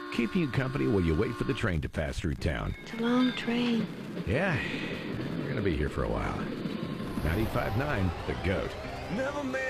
keeping you company while you wait for the train to pass through town. It's a long train. Yeah, we're going to be here for a while. 95.9, The Goat. Never made